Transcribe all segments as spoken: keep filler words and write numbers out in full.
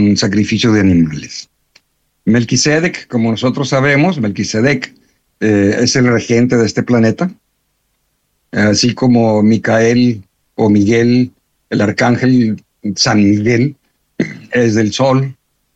con sacrificio de animales. Melquisedec, como nosotros sabemos, Melquisedec eh, es el regente de este planeta, así como Micael o Miguel, el arcángel San Miguel, es del Sol,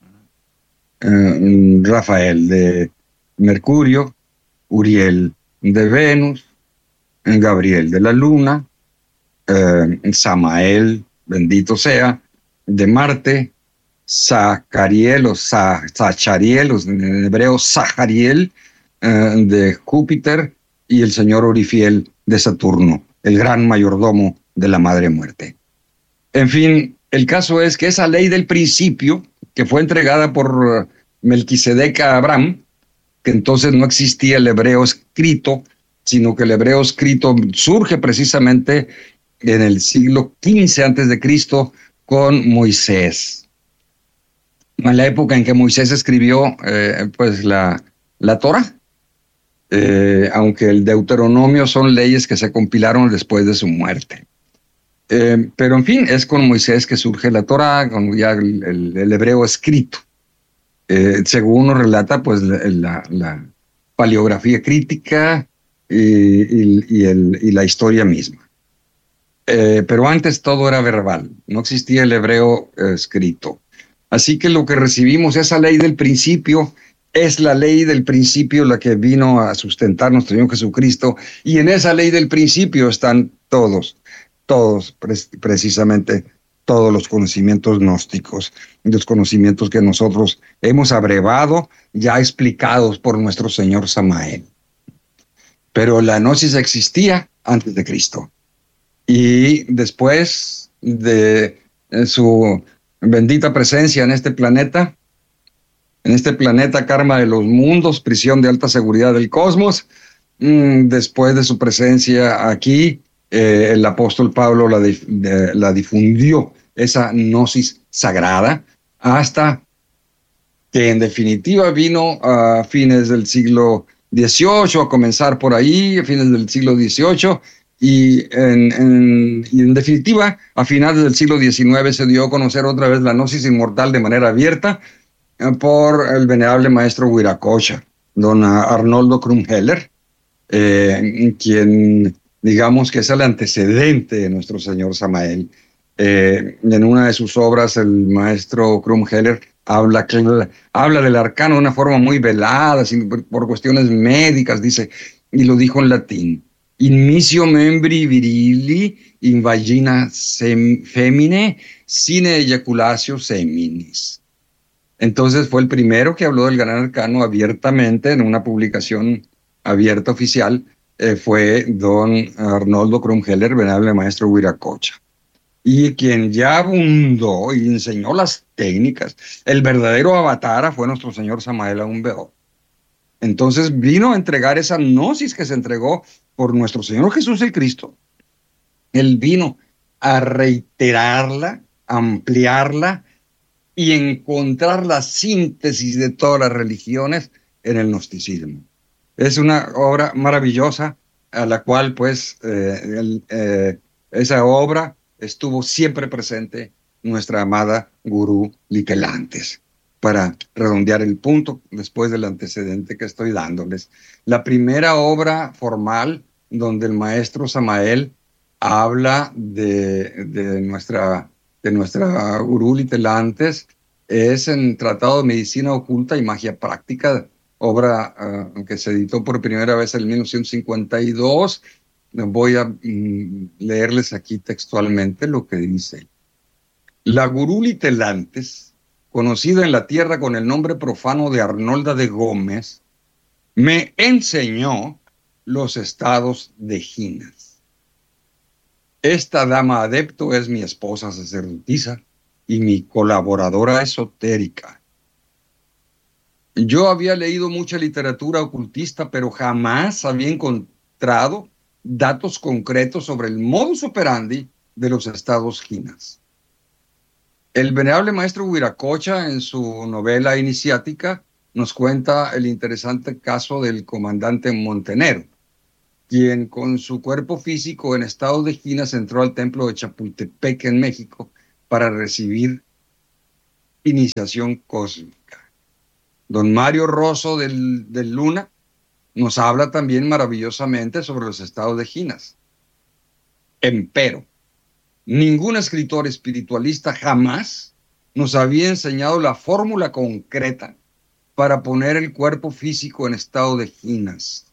eh, Rafael de Mercurio, Uriel de Venus, Gabriel de la Luna, eh, Samael, bendito sea, de Marte, Zacariel o Zachariel, o en hebreo Zachariel, eh, de Júpiter, y el señor Orifiel de Saturno, el gran mayordomo de la Madre Muerte. En fin, el caso es que esa ley del principio, que fue entregada por Melquisedec a Abraham, que entonces no existía el hebreo escrito, sino que el hebreo escrito surge precisamente en el siglo quince antes de Cristo con Moisés. En la época en que Moisés escribió eh, pues la, la Torá, eh, aunque el Deuteronomio son leyes que se compilaron después de su muerte. Eh, pero en fin, es con Moisés que surge la Torá, con ya el, el, el hebreo escrito. Eh, según nos relata pues la, la, la paleografía crítica y, y, y, el, y la historia misma. Eh, pero antes todo era verbal, no existía el hebreo eh, escrito. Así que lo que recibimos, esa ley del principio, es la ley del principio la que vino a sustentar nuestro Señor Jesucristo, y en esa ley del principio están todos, todos, pre precisamente todos los conocimientos gnósticos, los conocimientos que nosotros hemos abrevado, ya explicados por nuestro Señor Samael. Pero la gnosis existía antes de Cristo. Y después de su bendita presencia en este planeta, en este planeta karma de los mundos, prisión de alta seguridad del cosmos, después de su presencia aquí, eh, el apóstol Pablo la, dif de, la difundió, esa gnosis sagrada, hasta que en definitiva vino a fines del siglo dieciocho, a comenzar por ahí, a fines del siglo dieciocho, y en, en, y en definitiva, a finales del siglo diecinueve se dio a conocer otra vez la gnosis inmortal de manera abierta eh, por el venerable maestro Wiracocha, don Arnoldo Krumheller, eh, quien digamos que es el antecedente de nuestro señor Samael. Eh, en una de sus obras, el maestro Krumheller habla, habla del arcano de una forma muy velada, sin, por cuestiones médicas, dice, y lo dijo en latín: in missio membri virili, in vagina femine, sine ejaculatio seminis. Entonces fue el primero que habló del gran arcano abiertamente en una publicación abierta oficial, eh, fue don Arnoldo Krumheller, venerable maestro Wiracocha. Y quien ya abundó y enseñó las técnicas, el verdadero avatara, fue nuestro señor Samael Aún Weor. Entonces vino a entregar esa gnosis que se entregó por nuestro Señor Jesús el Cristo. Él vino a reiterarla, ampliarla y encontrar la síntesis de todas las religiones en el gnosticismo. Es una obra maravillosa a la cual pues eh, el, eh, esa obra estuvo siempre presente nuestra amada gurú Liquelantes. Para redondear el punto después del antecedente que estoy dándoles, la primera obra formal donde el maestro Samael habla de, de nuestra, de nuestra gurú Liquelantes es en Tratado de Medicina Oculta y Magia Práctica, obra uh, que se editó por primera vez en mil novecientos cincuenta y dos. Voy a mm, leerles aquí textualmente lo que dice. La gurú Liquelantes, conocida en la tierra con el nombre profano de Arnolda de Gómez, me enseñó los estados de Ginas. Esta dama adepto es mi esposa sacerdotisa y mi colaboradora esotérica. Yo había leído mucha literatura ocultista, pero jamás había encontrado datos concretos sobre el modus operandi de los estados Ginas. El venerable maestro Wiracocha, en su novela iniciática, nos cuenta el interesante caso del comandante Montenero, quien con su cuerpo físico en estado de Ginas entró al templo de Chapultepec en México para recibir iniciación cósmica. Don Mario Rosso del, del Luna nos habla también maravillosamente sobre los estados de Ginas. Empero, ningún escritor espiritualista jamás nos había enseñado la fórmula concreta para poner el cuerpo físico en estado de Ginas.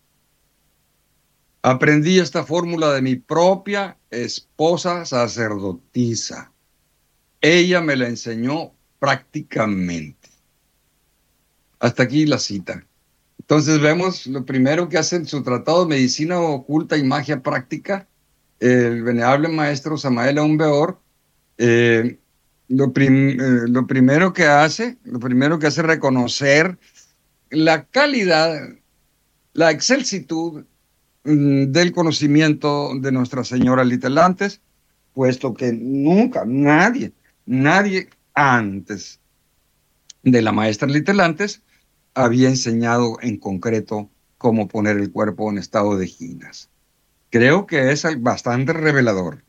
Aprendí esta fórmula de mi propia esposa sacerdotisa. Ella me la enseñó prácticamente. Hasta aquí la cita. Entonces vemos lo primero que hace en su tratado de medicina oculta y magia práctica, el venerable maestro Samael Aun Weor, eh, lo, prim, eh, lo primero que hace, lo primero que hace es reconocer la calidad, la excelsitud del conocimiento de Nuestra Señora Litelantes, puesto que nunca, nadie, nadie antes de la maestra Litelantes había enseñado en concreto cómo poner el cuerpo en estado de Ginas. Creo que es bastante revelador.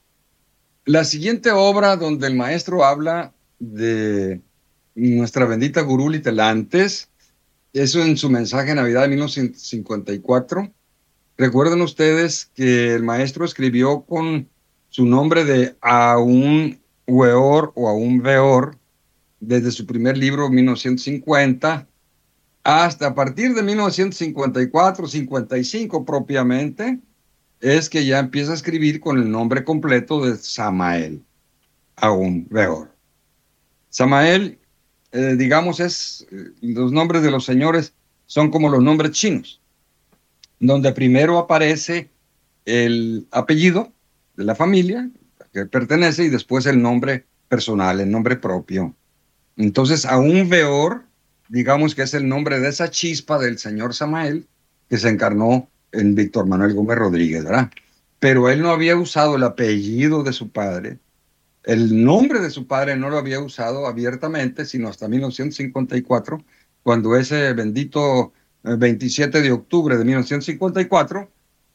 La siguiente obra donde el maestro habla de nuestra bendita gurú Litelantes, eso en su mensaje de Navidad de mil novecientos cincuenta y cuatro. Recuerden ustedes que el maestro escribió con su nombre de Aun Weor o Aun Weor desde su primer libro, mil novecientos cincuenta, hasta a partir de mil novecientos cincuenta y cuatro, cincuenta y cinco propiamente, es que ya empieza a escribir con el nombre completo de Samael Aun Weor. Samael, eh, digamos, es, los nombres de los señores son como los nombres chinos, donde primero aparece el apellido de la familia que pertenece y después el nombre personal, el nombre propio. Entonces, Aun Weor, digamos que es el nombre de esa chispa del señor Samael que se encarnó en Víctor Manuel Gómez Rodríguez, ¿verdad? Pero él no había usado el apellido de su padre, el nombre de su padre no lo había usado abiertamente, sino hasta mil novecientos cincuenta y cuatro, cuando ese bendito veintisiete de octubre de mil novecientos cincuenta y cuatro,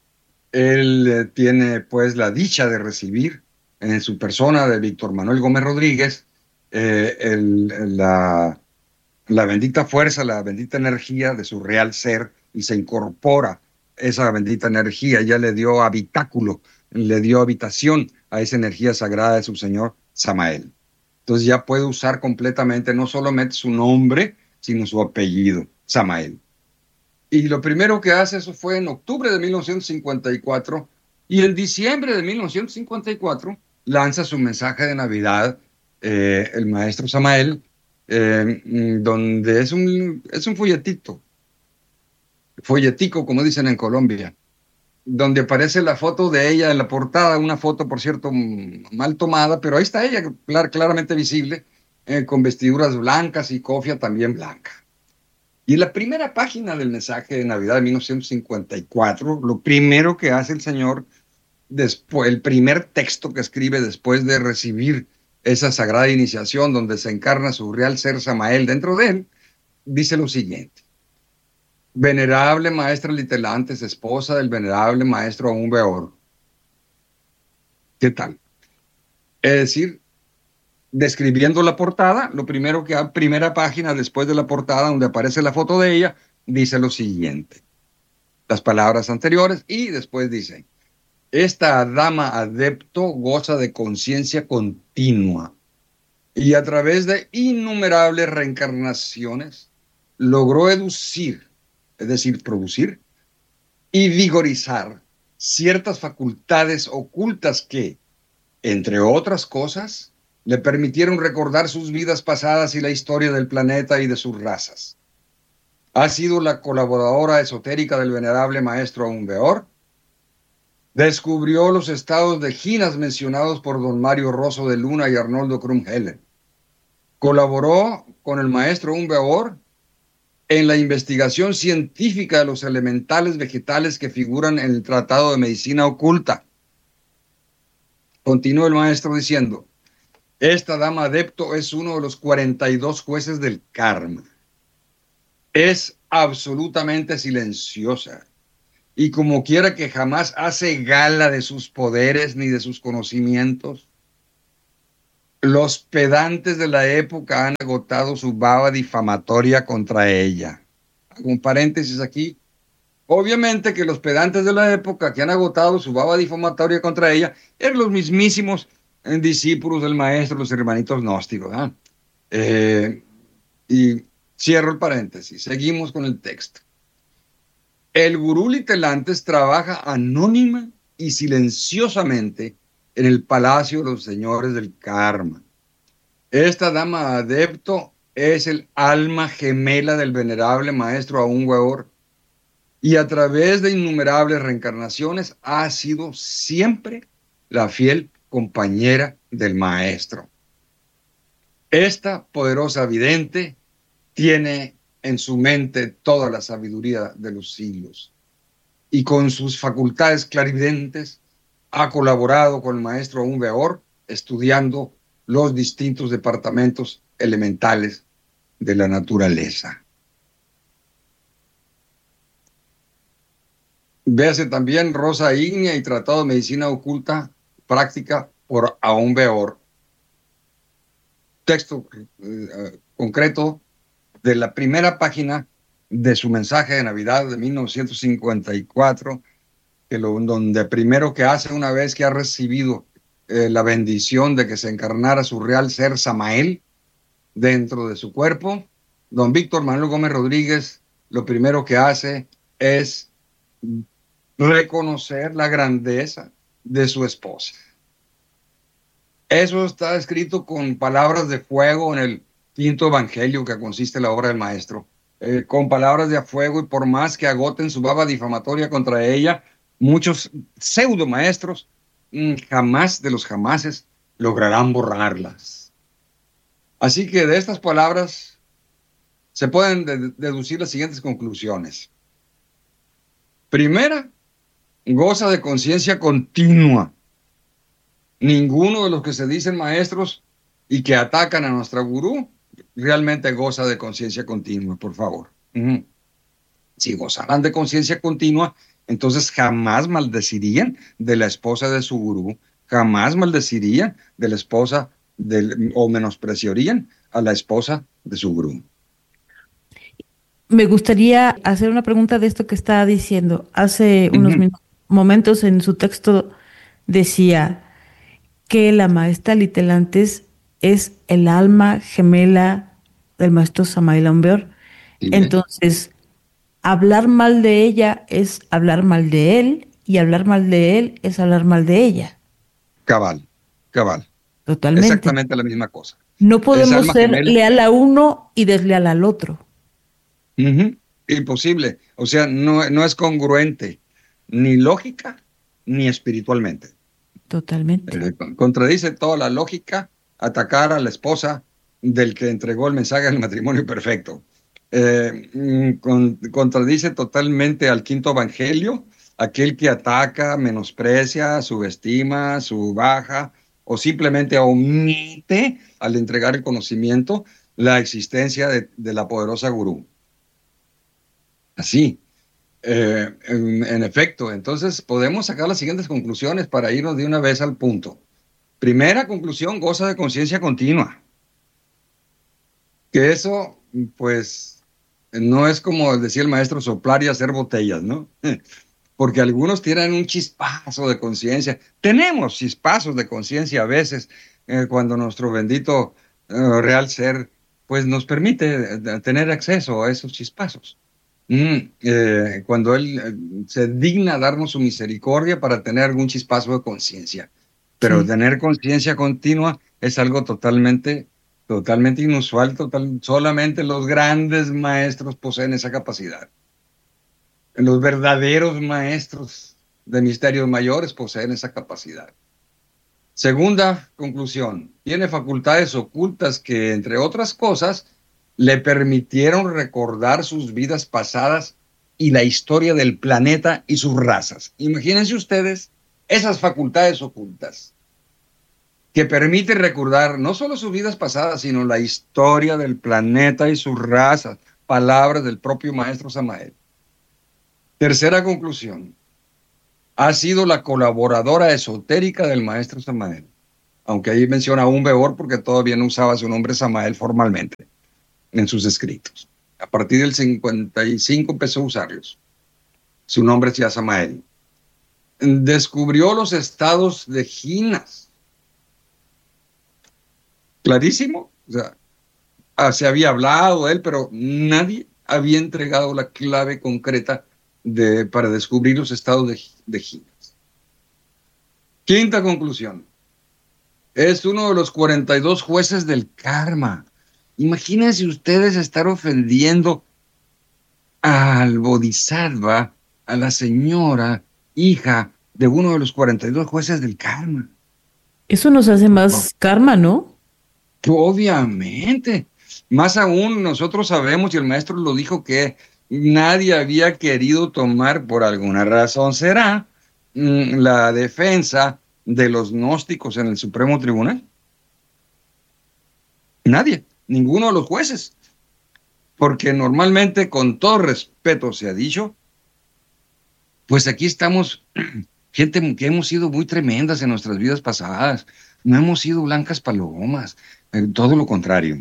él eh, tiene pues la dicha de recibir en su persona de Víctor Manuel Gómez Rodríguez eh, el, la, la bendita fuerza, la bendita energía de su real ser, y se incorpora esa bendita energía, ya le dio habitáculo, le dio habitación a esa energía sagrada de su señor Samael. Entonces ya puede usar completamente no solamente su nombre, sino su apellido, Samael. Y lo primero que hace eso fue en octubre de mil novecientos cincuenta y cuatro, y en diciembre de mil novecientos cincuenta y cuatro lanza su mensaje de Navidad, eh, el maestro Samael, eh, donde es un, es un folletito, folletico, como dicen en Colombia, donde aparece la foto de ella en la portada, una foto, por cierto, mal tomada, pero ahí está ella, clar, claramente visible, eh, con vestiduras blancas y cofia también blanca. Y en la primera página del mensaje de Navidad de mil novecientos cincuenta y cuatro, lo primero que hace el señor, después, el primer texto que escribe después de recibir esa sagrada iniciación donde se encarna su real ser Samael dentro de él, dice lo siguiente: venerable maestra Litelantes, esposa del venerable maestro Aun Weor. ¿Qué tal? Es decir, describiendo la portada, lo primero que a primera página después de la portada, donde aparece la foto de ella, dice lo siguiente, las palabras anteriores, y después dice: esta dama adepto goza de conciencia continua y a través de innumerables reencarnaciones logró educir, es decir, producir y vigorizar ciertas facultades ocultas que, entre otras cosas, le permitieron recordar sus vidas pasadas y la historia del planeta y de sus razas. Ha sido la colaboradora esotérica del venerable maestro Aun Weor. Descubrió los estados de Ginas mencionados por don Mario Rosso de Luna y Arnoldo Krumheller. Colaboró con el maestro Aun Weor en la investigación científica de los elementales vegetales que figuran en el Tratado de Medicina Oculta. Continúa el maestro diciendo: esta dama adepto es uno de los cuarenta y dos jueces del karma. Es absolutamente silenciosa y como quiera que jamás hace gala de sus poderes ni de sus conocimientos. Los pedantes de la época han agotado su baba difamatoria contra ella. Hago un paréntesis aquí. Obviamente que los pedantes de la época que han agotado su baba difamatoria contra ella eran los mismísimos eh, discípulos del maestro, los hermanitos gnósticos. ¿eh? Eh, y cierro el paréntesis. Seguimos con el texto. El gurú Litelantes trabaja anónima y silenciosamente en el palacio de los señores del karma. Esta dama adepto es el alma gemela del venerable maestro Aún Weor, y a través de innumerables reencarnaciones ha sido siempre la fiel compañera del maestro. Esta poderosa vidente tiene en su mente toda la sabiduría de los siglos y con sus facultades clarividentes ha colaborado con el maestro Aún Weor estudiando los distintos departamentos elementales de la naturaleza. Véase también Rosa Ígnea y Tratado de Medicina Oculta Práctica por Aún Weor. Texto eh, concreto de la primera página de su mensaje de Navidad de mil novecientos cincuenta y cuatro, que lo, donde primero que hace una vez que ha recibido eh, la bendición de que se encarnara su real ser Samael dentro de su cuerpo, don Víctor Manuel Gómez Rodríguez lo primero que hace es reconocer la grandeza de su esposa. Eso está escrito con palabras de fuego en el quinto evangelio que consiste en la obra del maestro, eh, con palabras de fuego, y por más que agoten su baba difamatoria contra ella, muchos pseudo maestros mmm, jamás de los jamases lograrán borrarlas. Así que de estas palabras se pueden de- deducir las siguientes conclusiones. Primera, goza de conciencia continua. Ninguno de los que se dicen maestros y que atacan a nuestra gurú realmente goza de conciencia continua, por favor. Uh-huh. Si gozaran de conciencia continua, entonces jamás maldecirían de la esposa de su gurú, jamás maldecirían de la esposa del, o menospreciarían a la esposa de su gurú. Me gustaría hacer una pregunta de esto que está diciendo. Hace unos Uh-huh. min- momentos en su texto decía que la maestra Litelantes es el alma gemela del maestro Samael Aún Weor. ¿Sí ve? Entonces, hablar mal de ella es hablar mal de él, y hablar mal de él es hablar mal de ella. Cabal, cabal. Totalmente. Exactamente la misma cosa. No Esa podemos alma ser gemela. leal a uno y desleal al otro. Ujú. Imposible. O sea, no, no es congruente, ni lógica, ni espiritualmente. Totalmente. Eh, con- contradice toda la lógica atacar a la esposa del que entregó el mensaje del matrimonio perfecto. Eh, mm, con- contradice totalmente al quinto evangelio, aquel que ataca, menosprecia, subestima, subaja o simplemente omite al entregar el conocimiento la existencia de, de la poderosa gurú. Así. Eh, en, en efecto, entonces podemos sacar las siguientes conclusiones para irnos de una vez al punto. Primera conclusión, goza de conciencia continua. Que eso, pues, no es como decía el maestro, soplar y hacer botellas, ¿no? Porque algunos tienen un chispazo de conciencia. Tenemos chispazos de conciencia a veces eh, cuando nuestro bendito eh, real ser, pues, nos permite eh, tener acceso a esos chispazos. Mm, eh, cuando Él eh, se digna darnos su misericordia para tener algún chispazo de conciencia. Pero Sí. tener conciencia continua es algo totalmente, totalmente inusual. Total, solamente los grandes maestros poseen esa capacidad. Los verdaderos maestros de misterios mayores poseen esa capacidad. Segunda conclusión, tiene facultades ocultas que, entre otras cosas, le permitieron recordar sus vidas pasadas y la historia del planeta y sus razas. Imagínense ustedes esas facultades ocultas que permiten recordar no solo sus vidas pasadas, sino la historia del planeta y sus razas, palabras del propio maestro Samael. Tercera conclusión, ha sido la colaboradora esotérica del maestro Samael. aunque ahí menciona un Beor porque todavía no usaba su nombre Samael formalmente en sus escritos. A partir del cincuenta y cinco empezó a usarlos. Su nombre es ya Samael. Descubrió los estados de Ginas. Clarísimo. O sea, ah, se había hablado de él, pero nadie había entregado la clave concreta de, para descubrir los estados de, de Ginas. Quinta conclusión. Es uno de los cuarenta y dos jueces del karma. Imagínense ustedes estar ofendiendo al Bodhisattva, a la señora, hija de uno de los cuarenta y dos jueces del karma. Eso nos hace más karma, ¿no? Obviamente. Más aún, nosotros sabemos, y el maestro lo dijo, que nadie había querido tomar, por alguna razón será, la defensa de los gnósticos en el Supremo Tribunal. Nadie, ninguno de los jueces. Porque normalmente, con todo respeto se ha dicho, pues aquí estamos, gente que hemos sido muy tremendas en nuestras vidas pasadas. No hemos sido blancas palomas, todo lo contrario.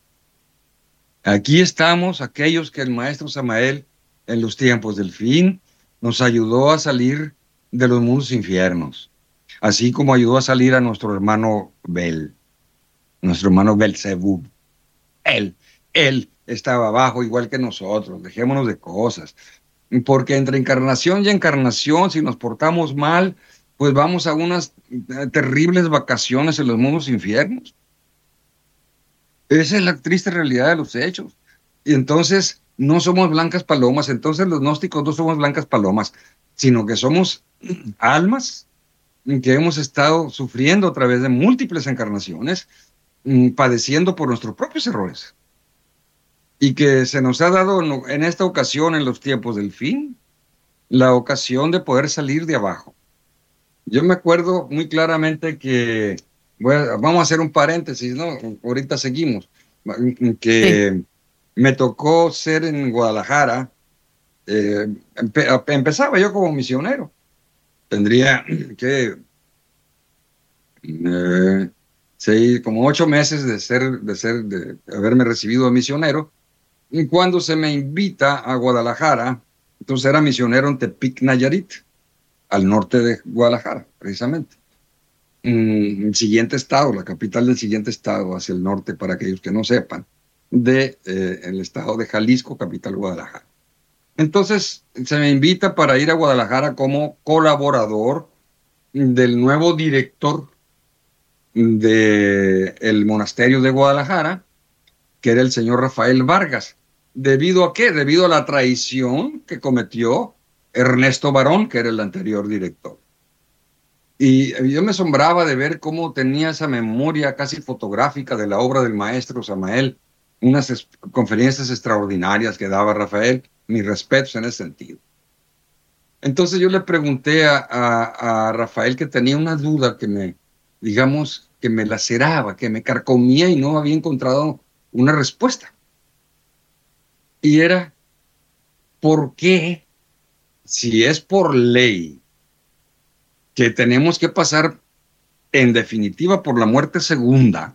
Aquí estamos aquellos que el maestro Samael, en los tiempos del fin, nos ayudó a salir de los mundos infiernos, así como ayudó a salir a nuestro hermano Bel, nuestro hermano Belzebub. Él, él estaba abajo igual que nosotros, dejémonos de cosas, porque entre encarnación y encarnación, si nos portamos mal, pues vamos a unas terribles vacaciones en los mundos infiernos. Esa es la triste realidad de los hechos. Y entonces no somos blancas palomas, entonces los gnósticos no somos blancas palomas, sino que somos almas que hemos estado sufriendo a través de múltiples encarnaciones, padeciendo por nuestros propios errores. Y que se nos ha dado en esta ocasión, en los tiempos del fin, la ocasión de poder salir de abajo. Yo me acuerdo muy claramente que, bueno, vamos a hacer un paréntesis, ¿no? Ahorita seguimos, que sí. Me tocó ser en Guadalajara, eh, empe empezaba yo como misionero, tendría que, eh, seis, como ocho meses de ser, de ser, de haberme recibido de misionero, y cuando se me invita a Guadalajara, entonces era misionero en Tepic, Nayarit, al norte de Guadalajara, precisamente. El siguiente estado, la capital del siguiente estado, hacia el norte, para aquellos que no sepan, de eh, el estado de Jalisco, capital Guadalajara. Entonces, se me invita para ir a Guadalajara como colaborador del nuevo director del monasterio de Guadalajara, que era el señor Rafael Vargas. ¿Debido a qué? Debido a la traición que cometió Ernesto Barón, que era el anterior director. Y yo me asombraba de ver cómo tenía esa memoria casi fotográfica de la obra del maestro Samael, unas conferencias extraordinarias que daba Rafael, mis respetos en ese sentido. Entonces yo le pregunté a, a, a Rafael, que tenía una duda que me, digamos, que me laceraba, que me carcomía y no había encontrado una respuesta. Y era, ¿por qué, si es por ley, que tenemos que pasar en definitiva por la muerte segunda,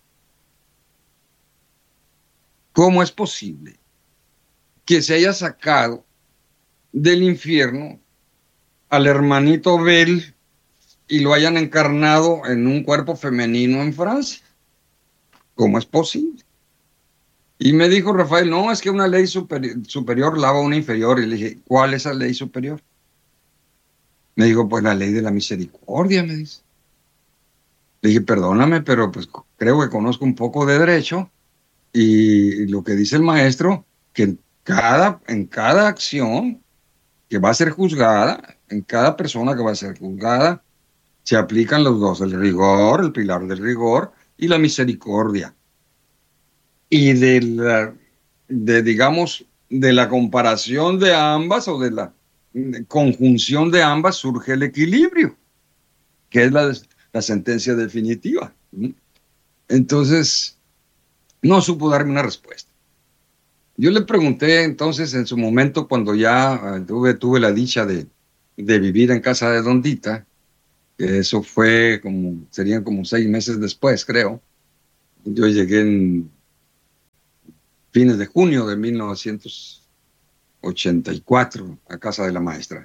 cómo es posible que se haya sacado del infierno al hermanito Bel y lo hayan encarnado en un cuerpo femenino en Francia? ¿Cómo es posible? Y me dijo Rafael, no, es que una ley superior, superior lava a una inferior. Y le dije, ¿cuál es la ley superior? Me dijo, pues la ley de la misericordia, me dice. Le dije, perdóname, pero pues creo que conozco un poco de derecho, y lo que dice el maestro, que en cada, en cada acción que va a ser juzgada, en cada persona que va a ser juzgada, se aplican los dos, el rigor, el pilar del rigor, y la misericordia. Y de la, de, digamos, de la comparación de ambas, o de la conjunción de ambas, surge el equilibrio, que es la, la sentencia definitiva. Entonces, no supo darme una respuesta. Yo le pregunté entonces en su momento, cuando ya uh, tuve, tuve la dicha de, de vivir en casa de Don Dita, que eso fue como, serían como seis meses después, creo. Yo llegué en fines de junio de mil novecientos ochenta y cuatro a casa de la maestra.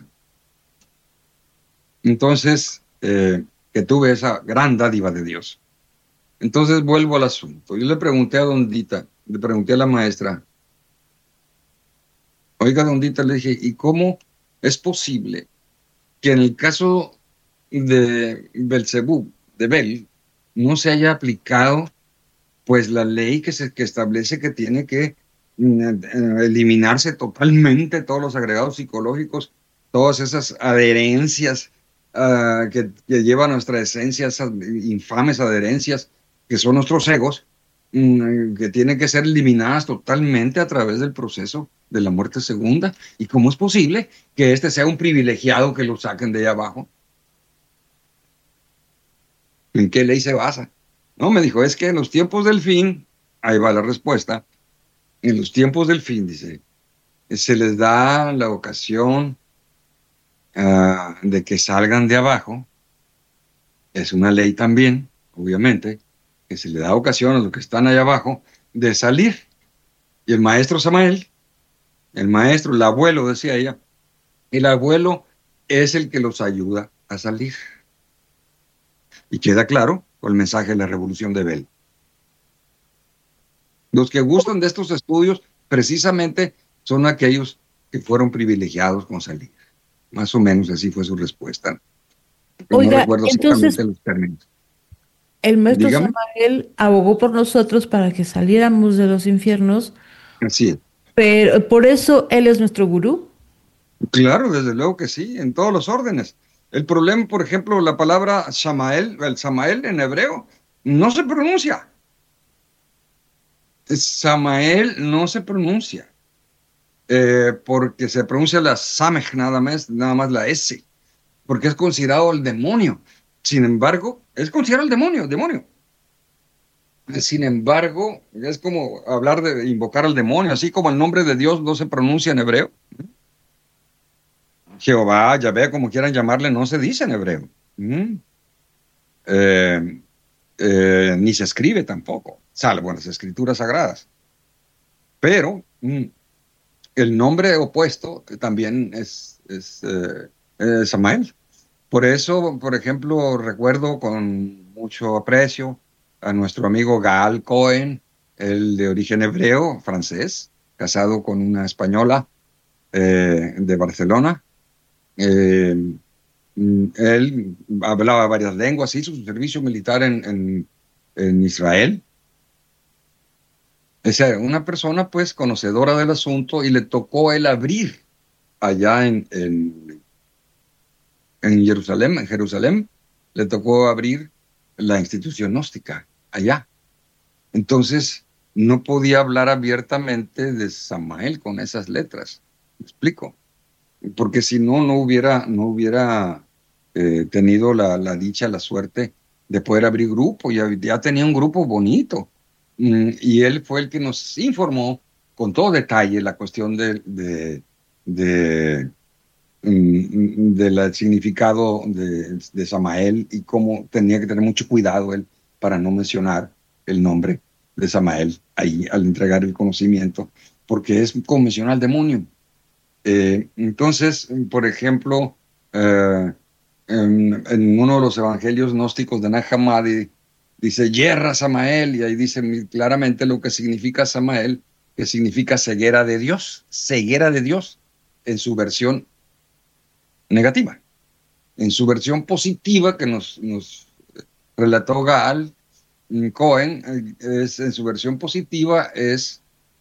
Entonces, eh, que tuve esa gran dádiva de Dios. Entonces vuelvo al asunto. Yo le pregunté a Dondita, le pregunté a la maestra, oiga, Dondita, le dije, ¿y cómo es posible que en el caso de Belcebú, de Bel, no se haya aplicado pues la ley que, se, que establece que tiene que mm, eliminarse totalmente todos los agregados psicológicos, todas esas adherencias uh, que, que llevan nuestra esencia, esas infames adherencias que son nuestros egos, mm, que tienen que ser eliminadas totalmente a través del proceso de la muerte segunda? ¿Y cómo es posible que este sea un privilegiado que lo saquen de ahí abajo? ¿En qué ley se basa? No, me dijo, es que en los tiempos del fin, ahí va la respuesta, en los tiempos del fin, dice, se les da la ocasión uh, de que salgan de abajo. Es una ley también, obviamente, que se le da ocasión a los que están allá abajo de salir. Y el maestro Samael, el maestro, el abuelo, decía ella, el abuelo es el que los ayuda a salir. Y queda claro con el mensaje de la revolución de Bel. Los que gustan de estos estudios precisamente son aquellos que fueron privilegiados con salir. Más o menos así fue su respuesta. Pero Oiga, no recuerdo entonces exactamente los términos. el maestro Dígame. Samael abogó por nosotros para que saliéramos de los infiernos, Así es. pero por eso él es nuestro gurú. Claro, desde luego que sí, en todos los órdenes. El problema, por ejemplo, la palabra Samael, el Samael en hebreo, no se pronuncia. Samael no se pronuncia. Eh, porque se pronuncia la Samej nada más, nada más la S, porque es considerado el demonio. Sin embargo, es considerado el demonio, demonio. Sin embargo, es como hablar de invocar al demonio, así como el nombre de Dios no se pronuncia en hebreo. Jehová, Yahvé, como quieran llamarle, no se dice en hebreo. ¿Mm? Eh, eh, ni se escribe tampoco, salvo en las escrituras sagradas. Pero mm, el nombre opuesto también es, es eh, eh, Samael. Por eso, por ejemplo, recuerdo con mucho aprecio a nuestro amigo Gaal Cohen, el de origen hebreo, francés, casado con una española eh, de Barcelona. Eh, él hablaba varias lenguas, hizo su servicio militar en, en, en Israel. O sea, una persona pues conocedora del asunto, y le tocó él abrir allá en, en En Jerusalén, en Jerusalén, le tocó abrir la institución gnóstica allá. Entonces, no podía hablar abiertamente de Samael con esas letras. ¿Me explico? Porque si no, no hubiera, no hubiera eh, tenido la, la dicha, la suerte de poder abrir grupo. Ya, ya tenía un grupo bonito. Mm, y él fue el que nos informó con todo detalle la cuestión de, de, de del significado de, de Samael, y cómo tenía que tener mucho cuidado él para no mencionar el nombre de Samael ahí al entregar el conocimiento, porque es como mencionar al demonio. Eh, entonces, por ejemplo, eh, en, en uno de los evangelios gnósticos de Nag Hammadi dice, yerra Samael, y ahí dice claramente lo que significa Samael, que significa ceguera de Dios, ceguera de Dios, en su versión negativa. En su versión positiva, que nos, nos relató Gaal Cohen, es, en su versión positiva es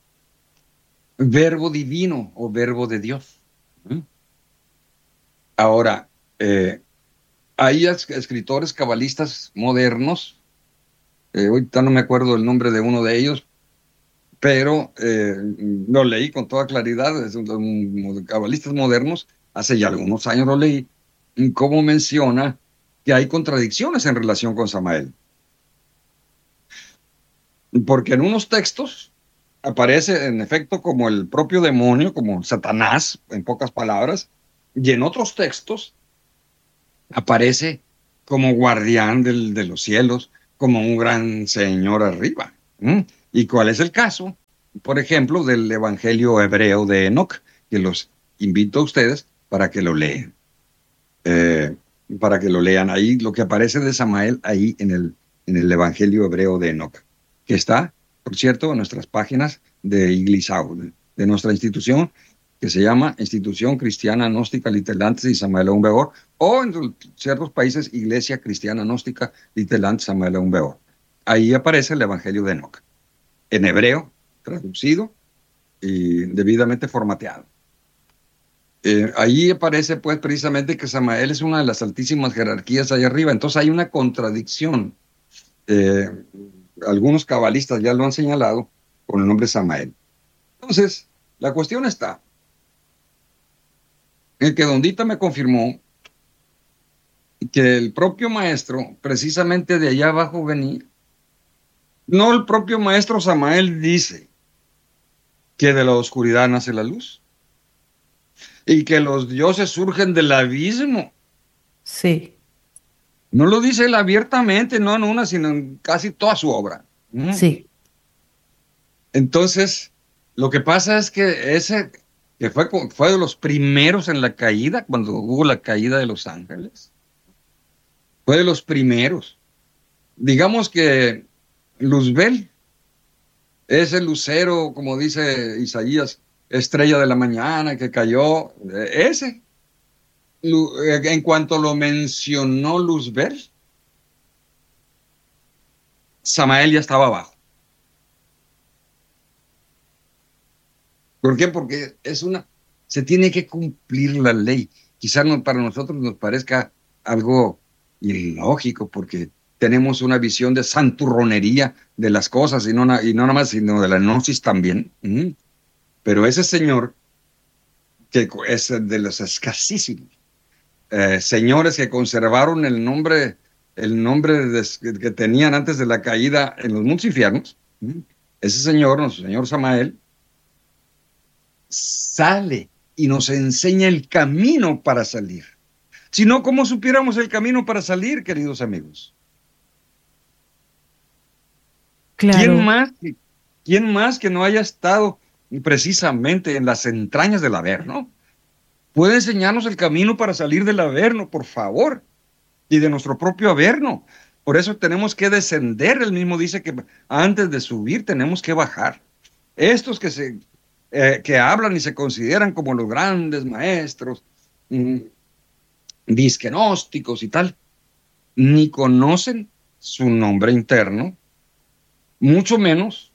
verbo divino o verbo de Dios. ¿Mm? Ahora, eh, hay escritores cabalistas modernos, eh, ahorita no me acuerdo el nombre de uno de ellos, pero eh, lo leí con toda claridad, es un, un, cabalistas modernos, hace ya algunos años lo leí, cómo menciona que hay contradicciones en relación con Samael. Porque en unos textos aparece en efecto como el propio demonio, como Satanás, en pocas palabras, y en otros textos aparece como guardián del, de los cielos, como un gran señor arriba. ¿Mm? ¿Y cuál es el caso? Por ejemplo, del Evangelio hebreo de Enoc, que los invito a ustedes para que lo lean. Eh, para que lo lean ahí, lo que aparece de Samael ahí en el, en el Evangelio hebreo de Enoc, que está, por cierto, en nuestras páginas de Iglisao, de, de nuestra institución, que se llama Institución Cristiana Gnóstica Litelantes y Samael Aún Beor, o en ciertos países, Iglesia Cristiana Gnóstica Litelantes Samael Aún Beor. Ahí aparece el Evangelio de Enoc, en hebreo, traducido y debidamente formateado. Eh, ahí aparece pues precisamente que Samael es una de las altísimas jerarquías allá arriba, entonces hay una contradicción. Eh, algunos cabalistas ya lo han señalado con el nombre Samael. Entonces, la cuestión está en que Dondita me confirmó que el propio maestro, precisamente de allá abajo venía. No, el propio maestro Samael dice que de la oscuridad nace la luz y que los dioses surgen del abismo. Sí. No lo dice él abiertamente, no en una, sino en casi toda su obra. ¿Mm? Sí. Entonces, lo que pasa es que ese, que fue, fue de los primeros en la caída, cuando hubo la caída de los ángeles, fue de los primeros. Digamos que Luzbel es el lucero, como dice Isaías, estrella de la mañana que cayó, ese. En cuanto lo mencionó Luzbel, Samael ya estaba abajo. ¿Por qué? Porque es una, se tiene que cumplir la ley. Quizás no, para nosotros nos parezca algo ilógico, porque tenemos una visión de santurronería de las cosas, y no, y no nada más, sino de la gnosis también. ¿Mm? Pero ese señor, que es de los escasísimos eh, señores que conservaron el nombre, el nombre de, que tenían antes de la caída en los mundos infiernos, ¿Mm? Ese señor, nuestro señor Samael, sale y nos enseña el camino para salir. Si no, ¿cómo supiéramos el camino para salir, queridos amigos? Claro. ¿Quién más, quién más que no haya estado precisamente en las entrañas del Averno puede enseñarnos el camino para salir del Averno, por favor, y de nuestro propio Averno? Por eso tenemos que descender. Él mismo dice que antes de subir tenemos que bajar. Estos que se eh, que hablan y se consideran como los grandes maestros, mmm, disquenósticos y tal, ni conocen su nombre interno, mucho menos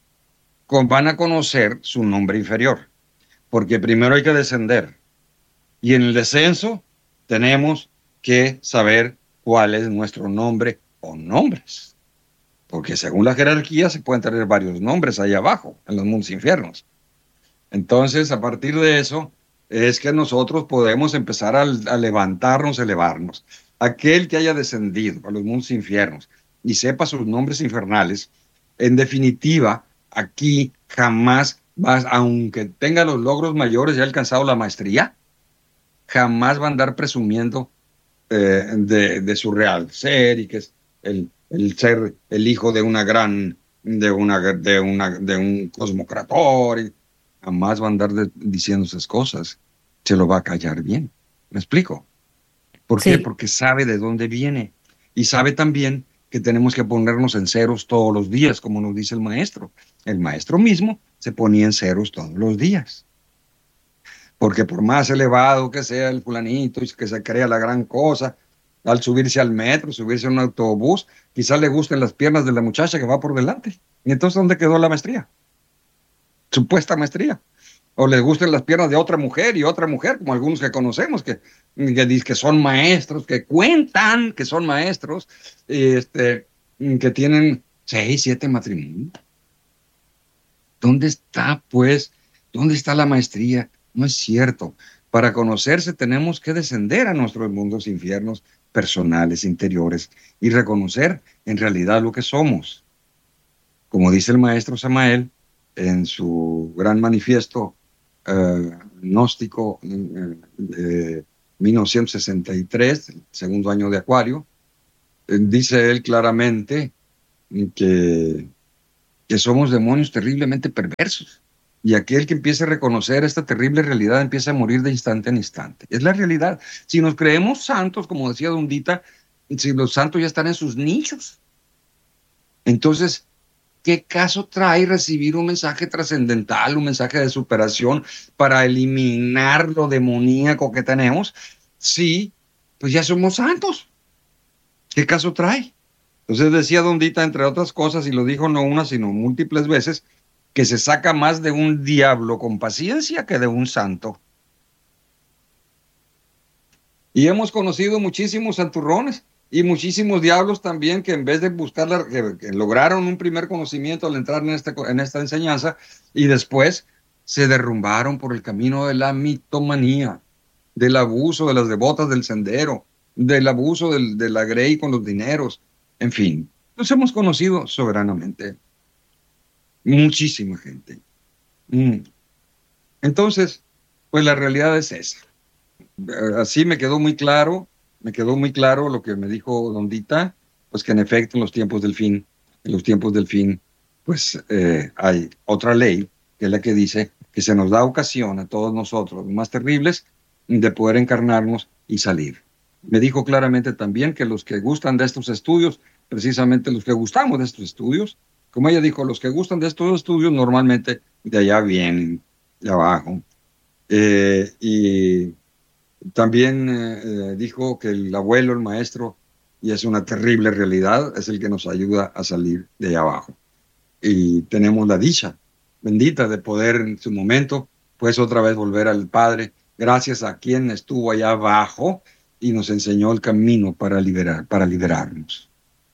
van a conocer su nombre inferior, porque primero hay que descender, y en el descenso tenemos que saber cuál es nuestro nombre o nombres, porque según la jerarquía se pueden tener varios nombres ahí abajo, en los mundos infiernos. Entonces, a partir de eso, es que nosotros podemos empezar a, a levantarnos, elevarnos. Aquel que haya descendido a los mundos infiernos y sepa sus nombres infernales, en definitiva, aquí jamás vas, aunque tenga los logros mayores y haya alcanzado la maestría, jamás va a andar presumiendo eh, de, de su real ser, y que es el, el ser el hijo de una gran, de, una, de, una, de un cosmocrator, y jamás va a andar de, diciendo esas cosas. Se lo va a callar bien. ¿Me explico? ¿Por Sí. qué? Porque sabe de dónde viene. Y sabe también que tenemos que ponernos en ceros todos los días, como nos dice el maestro. El maestro mismo se ponía en ceros todos los días. Porque por más elevado que sea el fulanito y que se crea la gran cosa, al subirse al metro, subirse a un autobús, quizás le gusten las piernas de la muchacha que va por delante. ¿Y entonces dónde quedó la maestría? Supuesta maestría. O les gusten las piernas de otra mujer y otra mujer, como algunos que conocemos, que, que, que son maestros, que cuentan que son maestros, este, que tienen seis, siete matrimonios. ¿Dónde está, pues? ¿Dónde está la maestría? No es cierto. Para conocerse tenemos que descender a nuestros mundos infiernos personales, interiores, y reconocer en realidad lo que somos. Como dice el maestro Samael en su gran manifiesto Uh, gnóstico uh, de mil novecientos sesenta y tres, el segundo año de Acuario, Eh, dice él claramente que, que somos demonios terriblemente perversos. Y aquel que empiece a reconocer esta terrible realidad empieza a morir de instante en instante. Es la realidad. Si nos creemos santos, como decía Dondita, si los santos ya están en sus nichos, entonces, ¿qué caso trae recibir un mensaje trascendental, un mensaje de superación para eliminar lo demoníaco que tenemos? Sí, pues ya somos santos. ¿Qué caso trae? Entonces decía Dondita, entre otras cosas, y lo dijo no una, sino múltiples veces, que se saca más de un diablo con paciencia que de un santo. Y hemos conocido muchísimos santurrones y muchísimos diablos también que en vez de buscar, la, que, que lograron un primer conocimiento al entrar en, este, en esta enseñanza y después se derrumbaron por el camino de la mitomanía, del abuso de las devotas del sendero, del abuso del, de la grey con los dineros, en fin. Los hemos conocido soberanamente. Muchísima gente. Mm. Entonces, pues la realidad es esa. Así me quedó muy claro, me quedó muy claro lo que me dijo Dondita, pues que en efecto en los tiempos del fin, en los tiempos del fin, pues eh, hay otra ley, que es la que dice que se nos da ocasión a todos nosotros, los más terribles, de poder encarnarnos y salir. Me dijo claramente también que los que gustan de estos estudios, precisamente los que gustamos de estos estudios, como ella dijo, los que gustan de estos estudios normalmente de allá vienen, de abajo. Eh, y también eh, eh, dijo que el abuelo, el maestro, y es una terrible realidad, es el que nos ayuda a salir de allá abajo. Y tenemos la dicha bendita de poder en su momento, pues otra vez volver al Padre, gracias a quien estuvo allá abajo y nos enseñó el camino para liberar, para liberarnos.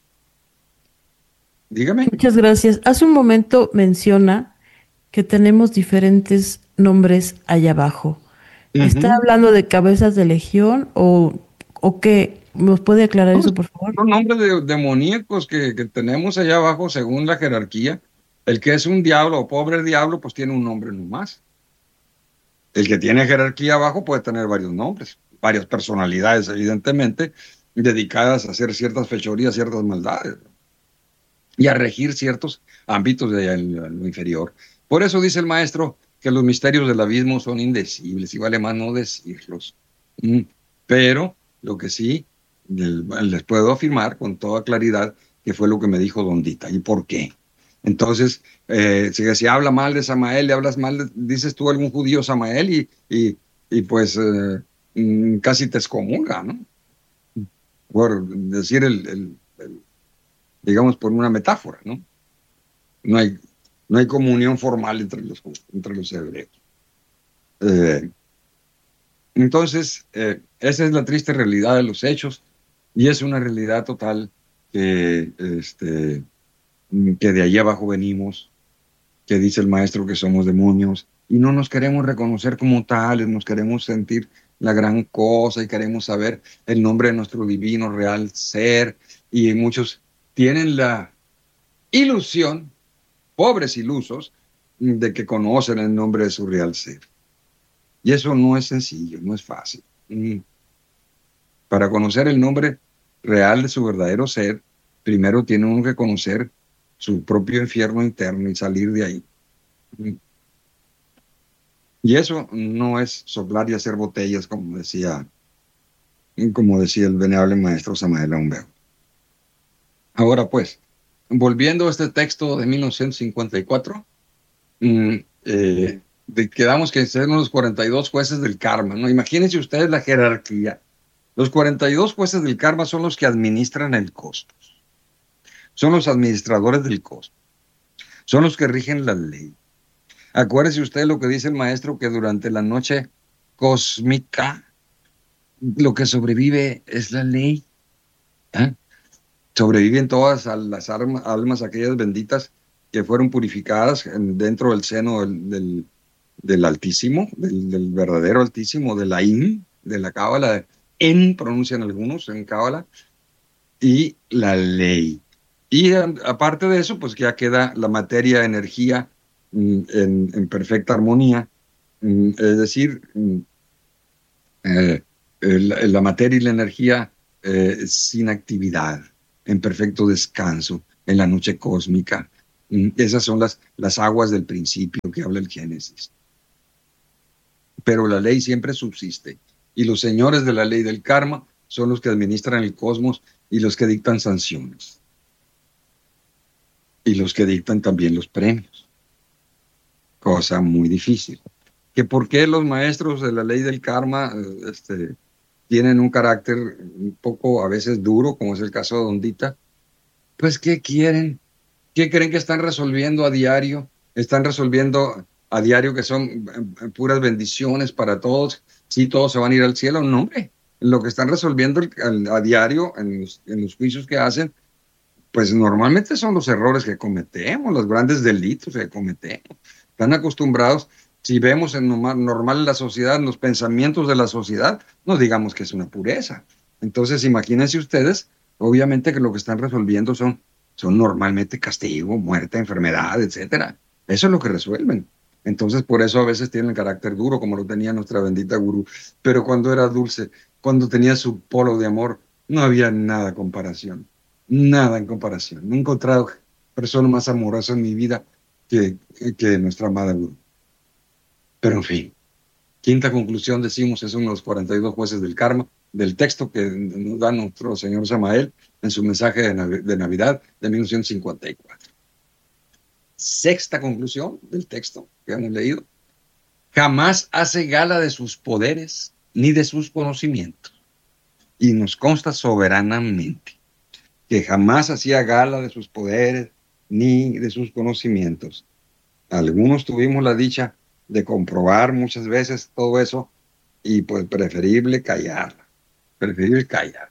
Dígame. Muchas gracias. Hace un momento menciona que tenemos diferentes nombres allá abajo. ¿Está Uh-huh. hablando de cabezas de legión o, o qué? ¿Nos puede aclarar eso, por favor? Son nombres de, demoníacos que, que tenemos allá abajo según la jerarquía. El que es un diablo o pobre diablo, pues tiene un nombre nomás. El que tiene jerarquía abajo puede tener varios nombres, varias personalidades, evidentemente, dedicadas a hacer ciertas fechorías, ciertas maldades y a regir ciertos ámbitos de lo inferior. Por eso dice el maestro que los misterios del abismo son indecibles y vale más no decirlos. Mm. Pero lo que sí les puedo afirmar con toda claridad que fue lo que me dijo Dondita. ¿Y por qué? Entonces, eh, si se habla mal de Samael, le hablas mal, de, dices tú algún judío Samael y, y, y pues eh, mm, casi te excomunga, ¿no? Por decir el, el, el, digamos, por una metáfora, ¿no? No hay, no hay comunión formal entre los, entre los hebreos. Eh, entonces, eh, esa es la triste realidad de los hechos y es una realidad total que, este, que de allí abajo venimos, que dice el maestro que somos demonios y no nos queremos reconocer como tales, nos queremos sentir la gran cosa y queremos saber el nombre de nuestro divino real ser y muchos tienen la ilusión, pobres ilusos, de que conocen el nombre de su real ser. Y eso no es sencillo, no es fácil. Para conocer el nombre real de su verdadero ser, primero tiene uno que conocer su propio infierno interno y salir de ahí. Y eso no es soplar y hacer botellas, como decía, como decía el venerable maestro Samael Aumberto. Ahora pues, volviendo a este texto de mil novecientos cincuenta y cuatro, eh, de, quedamos que ser los cuarenta y dos jueces del karma, ¿no? Imagínense ustedes la jerarquía. Los cuarenta y dos jueces del karma son los que administran el cosmos. Son los administradores del cosmos. Son los que rigen la ley. Acuérdese usted lo que dice el maestro, que durante la noche cósmica lo que sobrevive es la ley. ¿Eh? Sobreviven todas las almas, almas aquellas benditas que fueron purificadas dentro del seno del, del, del Altísimo, del, del verdadero Altísimo, de la In, de la Cábala, En pronuncian algunos en Cábala, y la ley. Y a, aparte de eso, pues ya queda la materia, energía en, en perfecta armonía, es decir, eh, la, la materia y la energía eh, sin actividad. en perfecto descanso, en la noche cósmica. Esas son las, las aguas del principio que habla el Génesis. Pero la ley siempre subsiste, y los señores de la ley del karma son los que administran el cosmos y los que dictan sanciones. Y los que dictan también los premios. Cosa muy difícil. ¿Que por qué los maestros de la ley del karma este, tienen un carácter un poco a veces duro, como es el caso de Ondita? Pues, ¿qué quieren? ¿Qué creen que están resolviendo a diario? Están resolviendo a diario que son puras bendiciones para todos. Sí, todos se van a ir al cielo. No, hombre. Lo que están resolviendo a diario en los, en los juicios que hacen, pues normalmente son los errores que cometemos, los grandes delitos que cometemos. Están acostumbrados, si vemos en normal, normal en la sociedad, en los pensamientos de la sociedad, no digamos que es una pureza. Entonces, imagínense ustedes, obviamente que lo que están resolviendo son, son normalmente castigo, muerte, enfermedad, etcétera. Eso es lo que resuelven. Entonces, por eso a veces tienen carácter duro, como lo tenía nuestra bendita gurú. Pero cuando era dulce, cuando tenía su polo de amor, no había nada en comparación. Nada en comparación. No he encontrado persona más amorosa en mi vida que, que nuestra amada gurú. Pero en fin, quinta conclusión, decimos, es uno de los cuarenta y dos jueces del karma, del texto que nos da nuestro señor Samael en su mensaje de, Nav- de Navidad de mil novecientos cincuenta y cuatro. Sexta conclusión del texto que hemos leído: jamás hace gala de sus poderes ni de sus conocimientos. Y nos consta soberanamente que jamás hacía gala de sus poderes ni de sus conocimientos. Algunos tuvimos la dicha de comprobar muchas veces todo eso, y pues preferible callar, preferible callar.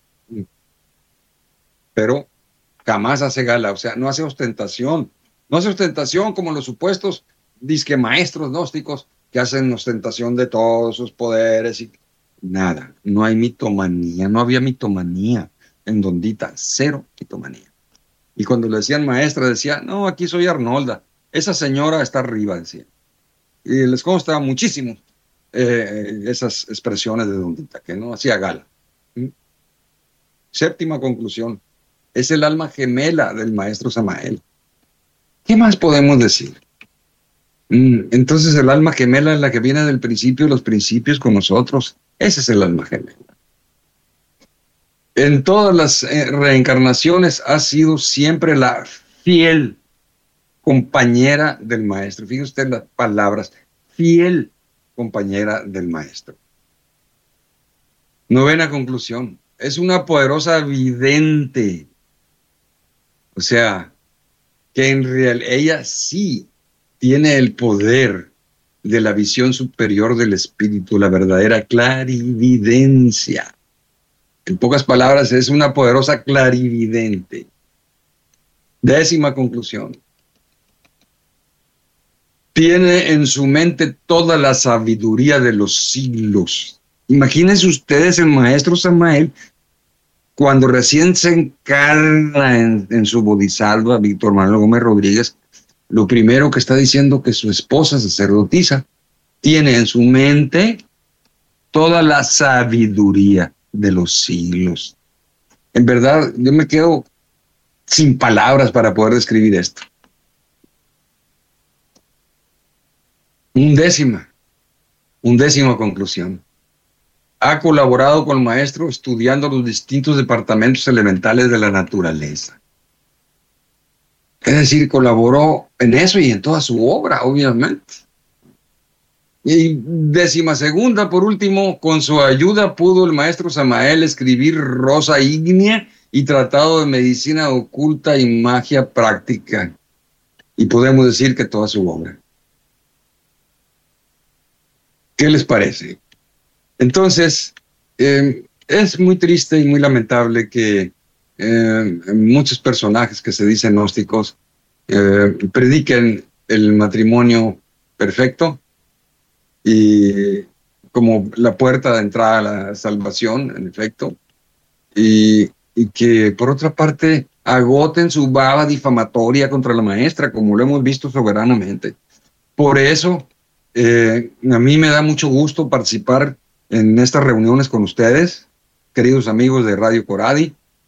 Pero jamás hace gala, o sea, no hace ostentación, no hace ostentación como los supuestos disque maestros gnósticos que hacen ostentación de todos sus poderes y nada. No hay mitomanía, no había mitomanía en Ondita, cero mitomanía. Y cuando le decían maestra, decía, no, aquí soy Arnolda, esa señora está arriba, decía. Y les consta muchísimo eh, esas expresiones de Ondita, que no hacía gala. ¿Mm? Séptima conclusión, es el alma gemela del maestro Samael. ¿Qué más podemos decir? Mm, entonces el alma gemela es la que viene del principio de los principios con nosotros. Ese es el alma gemela. En todas las eh, reencarnaciones ha sido siempre la fiel compañera del maestro. Fíjese usted las palabras, fiel compañera del maestro. Novena conclusión, es una poderosa vidente. O sea, que en realidad ella sí tiene el poder de la visión superior del espíritu, la verdadera clarividencia. En pocas palabras, es una poderosa clarividente. Décima conclusión. Tiene en su mente toda la sabiduría de los siglos. Imagínense ustedes el maestro Samael, cuando recién se encarna en, en su bodhisattva, Víctor Manuel Gómez Rodríguez, lo primero que está diciendo que su esposa sacerdotisa tiene en su mente toda la sabiduría de los siglos. En verdad, yo me quedo sin palabras para poder describir esto. Undécima, undécima conclusión. Ha colaborado con el maestro estudiando los distintos departamentos elementales de la naturaleza. Es decir, colaboró en eso y en toda su obra, obviamente. Y décima segunda, por último, con su ayuda pudo el maestro Samael escribir Rosa Ígnea y Tratado de Medicina Oculta y Magia Práctica. Y podemos decir que toda su obra. ¿Qué les parece? Entonces, eh, es muy triste y muy lamentable que eh, muchos personajes que se dicen gnósticos eh, prediquen el matrimonio perfecto y como la puerta de entrada a la salvación, en efecto, y, y que por otra parte agoten su baba difamatoria contra la maestra, como lo hemos visto soberanamente. Por eso, eh, a mí me da mucho gusto participar en estas reuniones con ustedes, queridos amigos de Radio Coradi,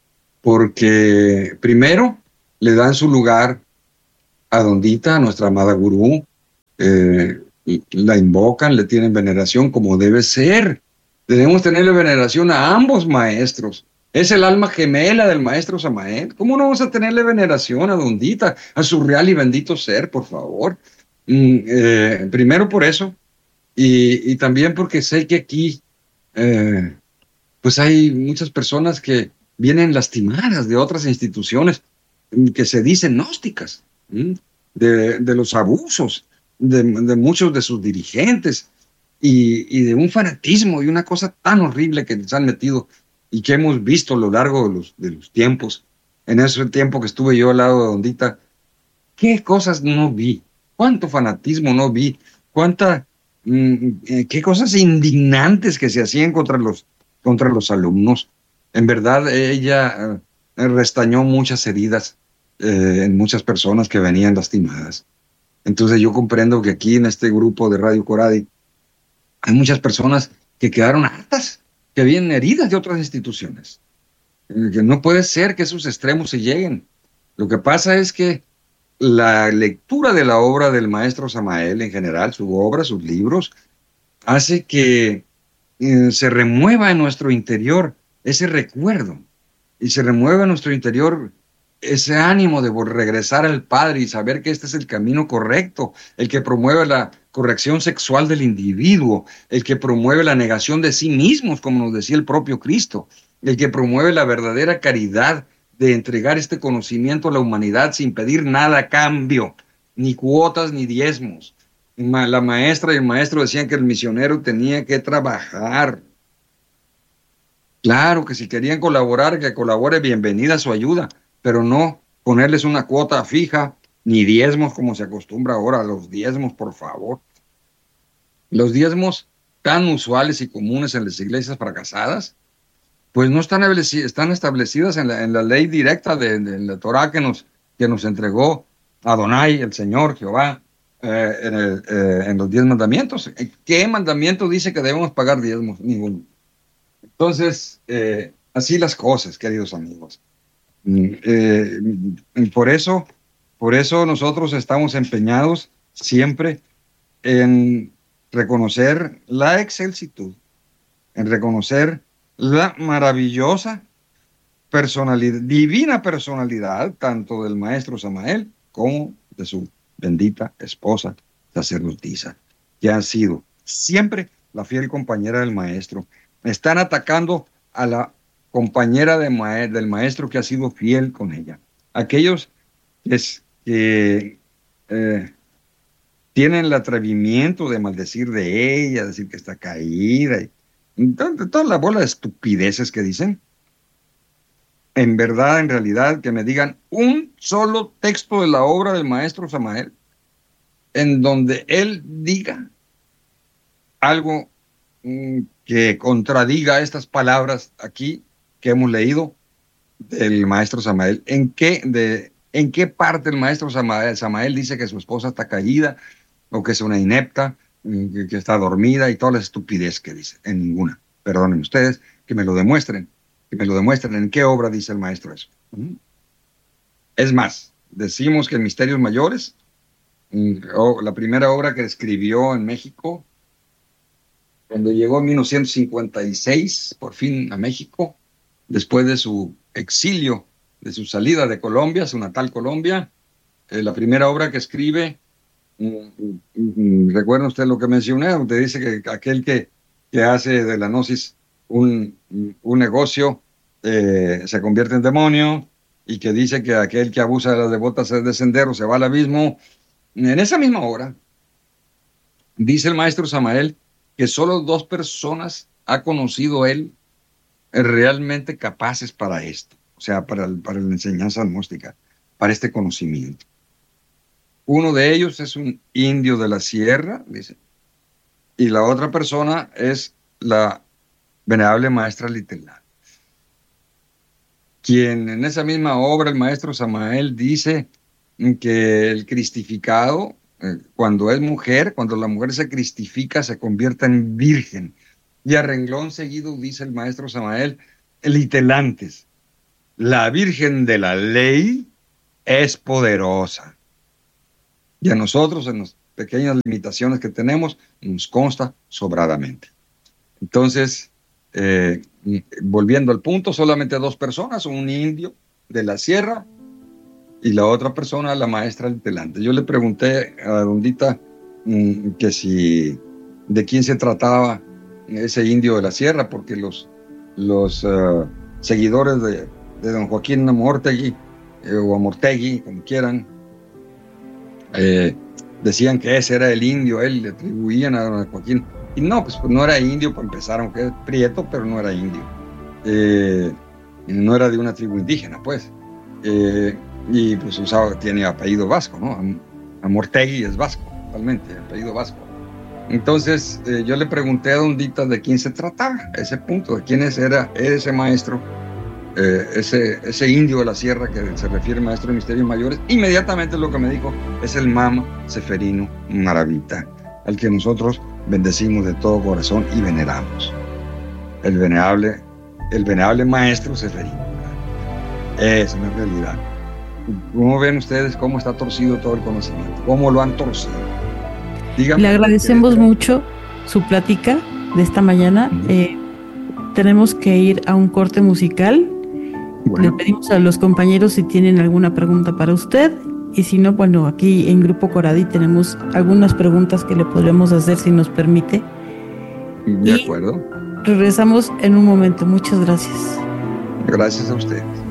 porque primero le dan su lugar a Dondita, a nuestra amada gurú, eh, la invocan, le tienen veneración como debe ser. Debemos tenerle veneración a ambos maestros. Es el alma gemela del maestro Samael. ¿Cómo no vamos a tenerle veneración a Dondita, a su real y bendito ser, por favor? Mm, eh, primero por eso, y, y también porque sé que aquí eh, pues hay muchas personas que vienen lastimadas de otras instituciones mm, que se dicen gnósticas, ¿m? de, de los abusos de, de muchos de sus dirigentes y, y de un fanatismo y una cosa tan horrible que les han metido y que hemos visto a lo largo de los, de los tiempos. En ese tiempo que estuve yo al lado de Dondita, ¿qué cosas no vi? ¿Cuánto fanatismo no vi? ¿Cuánta, mm, eh, qué cosas indignantes que se hacían contra los, contra los alumnos? En verdad, ella eh, restañó muchas heridas eh, en muchas personas que venían lastimadas. Entonces yo comprendo que aquí en este grupo de Radio Coradi hay muchas personas que quedaron hartas, que vienen heridas de otras instituciones. Eh, que no puede ser que esos extremos se lleguen. Lo que pasa es que la lectura de la obra del maestro Samael en general, su obra, sus libros, hace que eh, se remueva en nuestro interior ese recuerdo y se remueva en nuestro interior ese ánimo de regresar al Padre y saber que este es el camino correcto, el que promueve la corrección sexual del individuo, el que promueve la negación de sí mismos, como nos decía el propio Cristo, el que promueve la verdadera caridad de entregar este conocimiento a la humanidad sin pedir nada a cambio, ni cuotas ni diezmos. La maestra y el maestro decían que el misionero tenía que trabajar. Claro que si querían colaborar, que colabore, bienvenida su ayuda, pero no ponerles una cuota fija, ni diezmos como se acostumbra ahora, los diezmos, por favor. Los diezmos tan usuales y comunes en las iglesias fracasadas, pues no están, están establecidas en la, en la ley directa de, de la Torah que nos, que nos entregó Adonai, el Señor, Jehová, eh, en, el, eh, en los diez mandamientos. ¿Qué mandamiento dice que debemos pagar diezmos? Ninguno. Entonces, eh, así las cosas, queridos amigos. Eh, por eso, por eso nosotros estamos empeñados siempre en reconocer la excelsitud, en reconocer la maravillosa personalidad, divina personalidad, tanto del maestro Samael como de su bendita esposa sacerdotisa, que ha sido siempre la fiel compañera del maestro. Están atacando a la compañera de ma del maestro que ha sido fiel con ella. Aquellos que, es, que eh, tienen el atrevimiento de maldecir de ella, decir que está caída, y toda, toda la bola de estupideces que dicen. En verdad, en realidad, que me digan un solo texto de la obra del maestro Samael en donde él diga algo mm, que contradiga estas palabras aquí que hemos leído del maestro Samael. ¿En qué, de, en qué parte el maestro Samael, Samael dice que su esposa está caída o que es una inepta, que, que está dormida y toda la estupidez que dice? En ninguna. Perdonen ustedes, que me lo demuestren. Que me lo demuestren en qué obra dice el maestro eso. ¿Mm? Es más, decimos que en Misterios Mayores, la primera obra que escribió en México, cuando llegó en mil novecientos cincuenta y seis, por fin a México, después de su exilio, de su salida de Colombia, su natal Colombia, eh, la primera obra que escribe, mm, mm, recuerda usted lo que mencioné, usted dice que aquel que, que hace de la gnosis un, un negocio eh, se convierte en demonio, y que dice que aquel que abusa de las devotas es de sendero, se va al abismo. En esa misma hora, dice el maestro Samael que solo dos personas ha conocido él realmente capaces para esto, o sea, para, el, para la enseñanza gnóstica, para este conocimiento. Uno de ellos es un indio de la sierra, dice, y la otra persona es la venerable maestra Litelán, quien en esa misma obra el maestro Samael dice que el cristificado, eh, cuando es mujer, cuando la mujer se cristifica, se convierte en virgen. Y a renglón seguido dice el maestro Samael, litelantes. La Virgen de la Ley es poderosa. Y a nosotros, en las pequeñas limitaciones que tenemos, nos consta sobradamente. Entonces, eh, volviendo al punto, solamente dos personas, un indio de la sierra y la otra persona, la maestra del telante. Yo le pregunté a Dondita mmm, que si, de quién se trataba ese indio de la sierra, porque los, los uh, seguidores de, de don Joaquín Amortegui, eh, o Amortegui, como quieran, eh, decían que ese era el indio, él le atribuían a don Joaquín. Y no, pues, pues no era indio para empezar, aunque es prieto, pero no era indio. Eh, no era de una tribu indígena, pues. Eh, y pues usaba, tiene apellido vasco, ¿no? Amortegui es vasco, totalmente, apellido vasco. Entonces eh, yo le pregunté a Dondita de quién se trataba, ese punto, de quién era ese maestro, eh, ese, ese indio de la sierra que se refiere maestro de misterios mayores. Inmediatamente lo que me dijo es el Mama Seferino Maravita, al que nosotros bendecimos de todo corazón y veneramos. El venerable, el venerable maestro Seferino. Esa es la realidad. ¿Cómo ven ustedes cómo está torcido todo el conocimiento? ¿Cómo lo han torcido? Dígame. Le agradecemos mucho su plática de esta mañana. Uh-huh. Eh, tenemos que ir a un corte musical. Bueno. Le pedimos a los compañeros si tienen alguna pregunta para usted. Y si no, bueno, aquí en Grupo Coradi tenemos algunas preguntas que le podremos hacer si nos permite. De acuerdo. Y regresamos en un momento. Muchas gracias. Gracias a ustedes.